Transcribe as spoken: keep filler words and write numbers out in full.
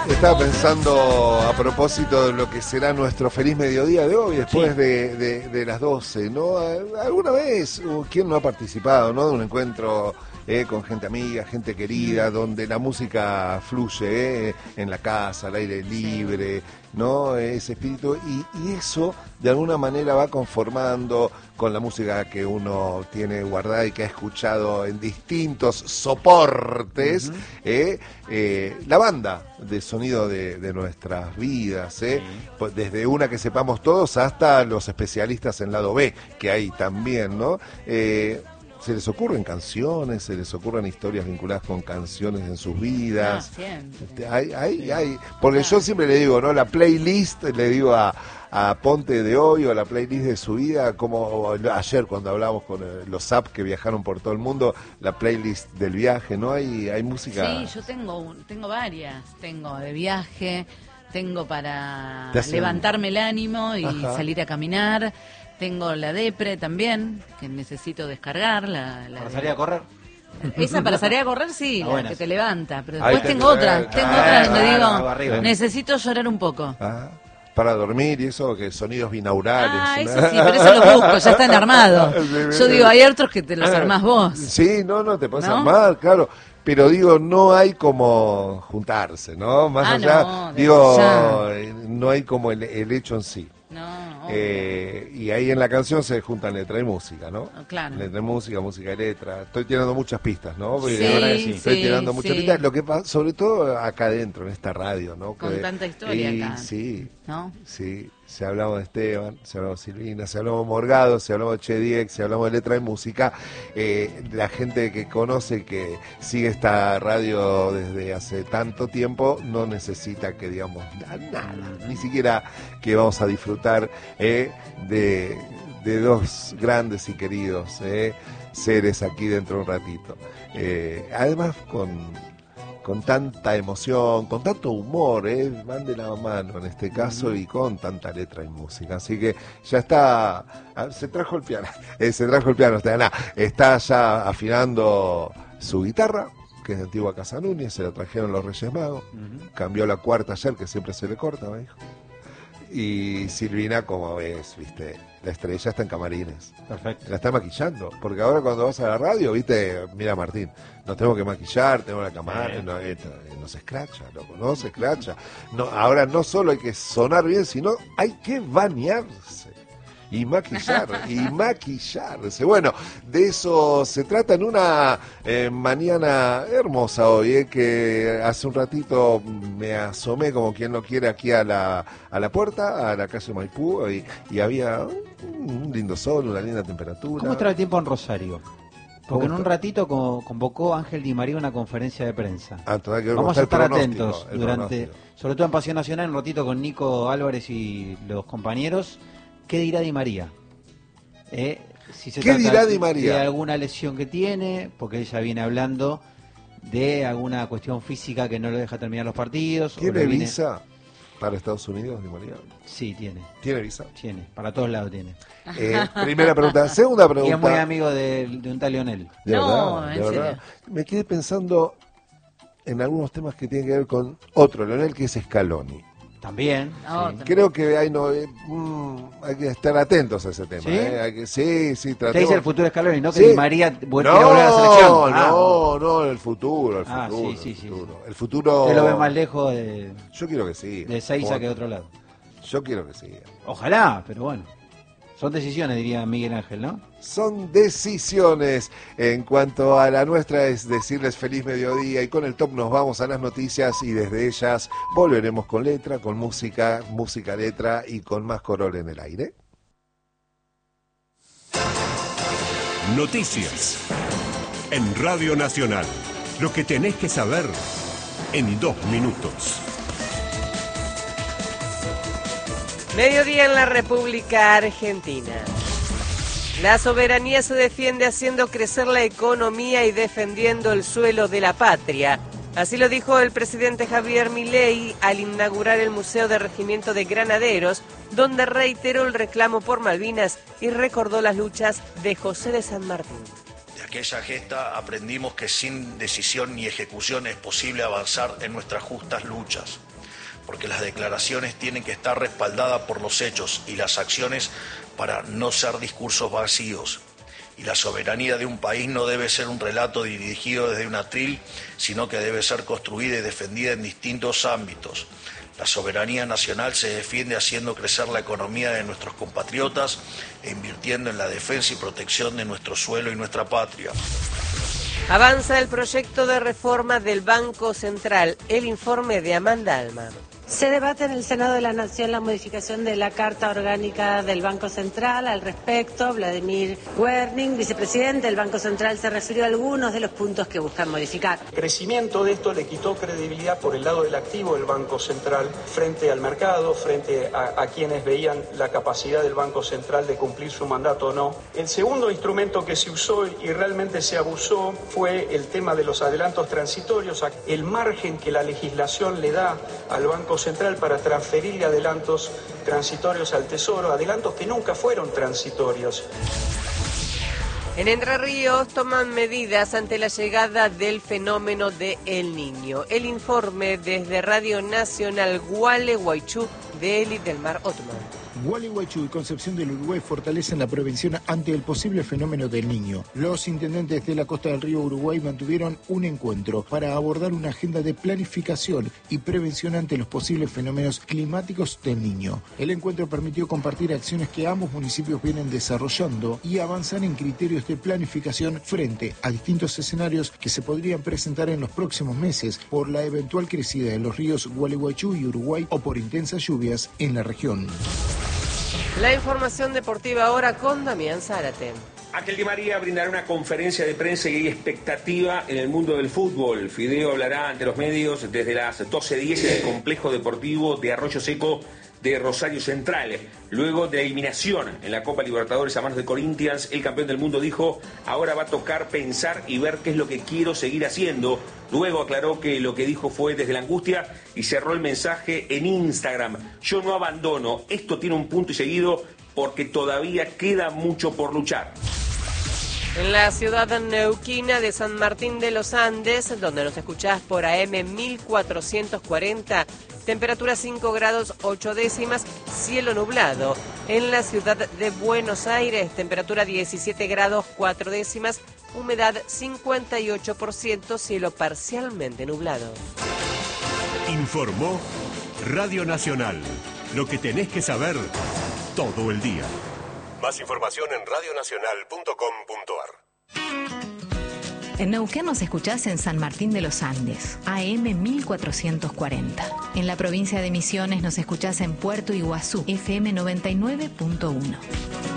Estaba pensando a propósito de lo que será nuestro feliz mediodía de hoy, después sí. de, de, de las doce, ¿no? Alguna vez, ¿quién no ha participado, ¿no? De un encuentro eh, con gente amiga, gente querida, donde la música fluye eh, en la casa, al aire libre, ¿no? Ese espíritu, y, y eso de alguna manera va conformando con la música que uno tiene guardada y que ha escuchado en distintos soportes, uh-huh. eh, eh, la banda de sonido de, de nuestras vidas, eh, sí. desde una que sepamos todos hasta los especialistas en lado B, que hay también, ¿no? Eh, se les ocurren canciones, se les ocurren historias vinculadas con canciones en sus vidas. Ah, hay, hay, hay, porque ah. yo siempre le digo, ¿no? La playlist, le digo a, a Ponte de hoy o la playlist de su vida, como ayer cuando hablábamos con los apps que viajaron por todo el mundo, la playlist del viaje, ¿no? Hay, hay música. Sí, yo tengo, tengo varias, tengo de viaje, tengo para levantarme el ánimo y Ajá. salir a caminar. Tengo la depre también, que necesito descargar. La, la ¿Para salir a correr? Esa para salir a correr, sí, ah, la que se levanta. Pero Ahí después tengo otra, tengo ah, otra donde ah, digo, ah, necesito llorar un poco. Ah, para dormir y eso, que sonidos binaurales. Ah, eso sí, pero eso lo busco, ya están armados. Yo digo, hay otros que te los armás vos. Sí, no, no, te puedes ¿No? armar, claro. Pero digo, no hay como juntarse, ¿no? Más ah, allá, no, digo, ya. no hay como el, el hecho en sí. No. Eh, y ahí en la canción se juntan letra y música, ¿no? Claro. Letra y música, música y letra. Estoy tirando muchas pistas, ¿no? Porque sí, ahora sí, estoy sí, tirando muchas sí. pistas. Lo que pasa, sobre todo acá adentro, en esta radio, ¿no? Con que, tanta historia y, acá. Sí, ¿no? Sí. Se hablaba de Esteban, se hablaba de Silvina, se hablaba de Morgado, se hablaba de Chediex, se hablaba de letra y música. Eh, la gente que conoce, que sigue esta radio desde hace tanto tiempo, no necesita que digamos nada, ni siquiera que vamos a disfrutar eh, de, de dos grandes y queridos eh, seres aquí dentro de un ratito. Eh, además con... con tanta emoción, con tanto humor, ¿eh? Van de la mano en este caso uh-huh. y con tanta letra y música. Así que ya está, se trajo el piano, eh, se trajo el piano, está, nah, está ya afinando su guitarra, que es de antigua Casa Núñez, se la trajeron los Reyes Magos, uh-huh. cambió la cuarta ayer, que siempre se le corta, me dijo. Y Silvina, como ves, viste, la estrella está en camarines. Perfecto. La está maquillando, porque ahora cuando vas a la radio, viste, mira Martín, nos tenemos que maquillar, tenemos la cámara, sí. no, eh, no se escracha, loco, no se escracha. No, ahora no solo hay que sonar bien, sino hay que bañarse. Y maquillar, y maquillarse. Bueno, de eso se trata en una eh, mañana hermosa hoy, eh, que hace un ratito me asomé como quien no quiere aquí a la a la puerta, a la calle Maipú, y, y había un, un lindo sol, una linda temperatura. ¿Cómo está el tiempo en Rosario? Porque en un ratito convocó Ángel Di María una conferencia de prensa. Ah, que ver Vamos a estar atentos durante, sobre todo en Pasión Nacional, un ratito con Nico Álvarez y los compañeros. ¿Qué dirá Di María? Eh, si se ¿Qué dirá Di María? De alguna lesión que tiene, porque ella viene hablando de alguna cuestión física que no lo deja terminar los partidos. ¿Tiene viene... visa para Estados Unidos, Di María? Sí, tiene. ¿Tiene visa? Tiene, para todos lados tiene. Eh, primera pregunta. Segunda pregunta. Y es muy amigo de, de un tal Lionel. De no, verdad, en de serio. verdad. Me quedé pensando en algunos temas que tienen que ver con otro Lionel, que es Scaloni. También, oh, sí. también. Creo que hay, no, eh, mmm, hay que estar atentos a ese tema. ¿Sí? ¿eh? Hay que, sí, sí, tratemos. Te dice el futuro Scaloni, ¿no? Que sí. Di María vuelve no, a volver a la selección. Ah. No, no, el futuro, el Ah, futuro. sí, sí, el sí, futuro. sí. El futuro. Usted lo ve más lejos de, Yo quiero que sí. de Seiza que de otro lado. Yo quiero que sí. Ojalá, pero bueno. Son decisiones, diría Miguel Ángel, ¿no? Son decisiones. En cuanto a la nuestra es decirles feliz mediodía y con el top nos vamos a las noticias y desde ellas volveremos con letra, con música, música, letra y con más Corol en el aire. Noticias en Radio Nacional. Lo que tenés que saber en dos minutos. Mediodía en la República Argentina. La soberanía se defiende haciendo crecer la economía y defendiendo el suelo de la patria. Así lo dijo el presidente Javier Milei al inaugurar el Museo de Regimiento de Granaderos, donde reiteró el reclamo por Malvinas y recordó las luchas de José de San Martín. De aquella gesta aprendimos que sin decisión ni ejecución es posible avanzar en nuestras justas luchas. porque las declaraciones tienen que estar respaldadas por los hechos y las acciones para no ser discursos vacíos. Y la soberanía de un país no debe ser un relato dirigido desde un atril, sino que debe ser construida y defendida en distintos ámbitos. La soberanía nacional se defiende haciendo crecer la economía de nuestros compatriotas e invirtiendo en la defensa y protección de nuestro suelo y nuestra patria. Avanza el proyecto de reforma del Banco Central. El informe de Amanda Alma. Se debate en el Senado de la Nación la modificación de la Carta Orgánica del Banco Central. Al respecto, Vladimir Werning, vicepresidente del Banco Central, se refirió a algunos de los puntos que buscan modificar. El crecimiento de esto le quitó credibilidad por el lado del activo del Banco Central frente al mercado, frente a, a quienes veían la capacidad del Banco Central de cumplir su mandato o no. El segundo instrumento que se usó y realmente se abusó fue el tema de los adelantos transitorios, el margen que la legislación le da al Banco Central para transferirle adelantos transitorios al Tesoro, adelantos que nunca fueron transitorios. En Entre Ríos toman medidas ante la llegada del fenómeno de El Niño. El informe desde Radio Nacional Gualeguaychú de Eli del Mar Otman. Gualeguaychú y Concepción del Uruguay fortalecen la prevención ante el posible fenómeno del Niño. Los intendentes de la costa del río Uruguay mantuvieron un encuentro para abordar una agenda de planificación y prevención ante los posibles fenómenos climáticos del Niño. El encuentro permitió compartir acciones que ambos municipios vienen desarrollando y avanzar en criterios de planificación frente a distintos escenarios que se podrían presentar en los próximos meses por la eventual crecida de los ríos Gualeguaychú y Uruguay o por intensas lluvias en la región. La información deportiva ahora con Damián Zárate. Ángel Di María brindará una conferencia de prensa y hay expectativa en el mundo del fútbol. Fideo hablará ante los medios desde las doce diez en el complejo deportivo de Arroyo Seco de Rosario Central. Luego de la eliminación en la Copa Libertadores a manos de Corinthians, el campeón del mundo dijo: ahora va a tocar pensar y ver qué es lo que quiero seguir haciendo. Luego aclaró que lo que dijo fue desde la angustia y cerró el mensaje en Instagram: yo no abandono, esto tiene un punto y seguido porque todavía queda mucho por luchar. En la ciudad neuquina de San Martín de los Andes, donde nos escuchás por A M mil cuatrocientos cuarenta, temperatura cinco grados ocho décimas, cielo nublado. En la ciudad de Buenos Aires, temperatura diecisiete grados cuatro décimas, humedad cincuenta y ocho por ciento, cielo parcialmente nublado. Informó Radio Nacional. Lo que tenés que saber todo el día. Más información en radio nacional punto com punto ar. En Neuquén nos escuchás en San Martín de los Andes, A M mil cuatrocientos cuarenta. En la provincia de Misiones nos escuchás en Puerto Iguazú, F M noventa y nueve punto uno.